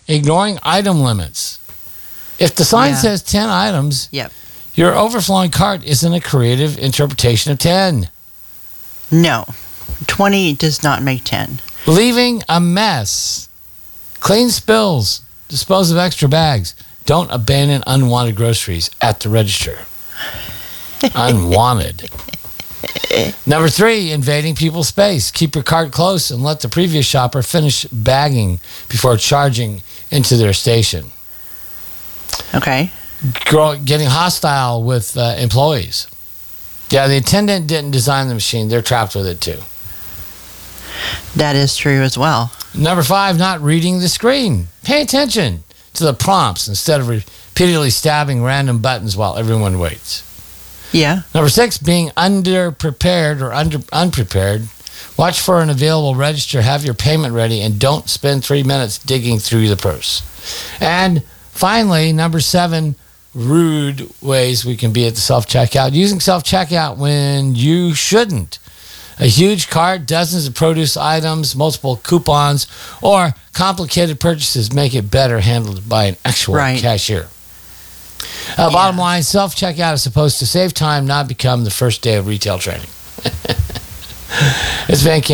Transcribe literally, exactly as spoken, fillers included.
ignoring item limits. If the sign Yeah. says ten items, Yep. your overflowing cart isn't a creative interpretation of ten. No. twenty does not make ten. Leaving a mess. Clean spills. Dispose of extra bags. Don't abandon unwanted groceries at the register. Unwanted. Number three, invading people's space. Keep your cart close and let the previous shopper finish bagging before charging into their station. Okay. Grow, getting hostile with uh, employees. Yeah, the attendant didn't design the machine. They're trapped with it too. That is true as well. Number five, not reading the screen. Pay attention to the prompts instead of repeatedly stabbing random buttons while everyone waits. Yeah. Number six, being underprepared or under unprepared. Watch for an available register, have your payment ready, and don't spend three minutes digging through the purse. And finally, number seven, rude ways we can be at the self-checkout. Using self-checkout when you shouldn't. A huge cart, dozens of produce items, multiple coupons, or complicated purchases make it better handled by an actual Right. cashier. Uh, Yeah. Bottom line, self-checkout is supposed to save time, not become the first day of retail training. It's Van Camp.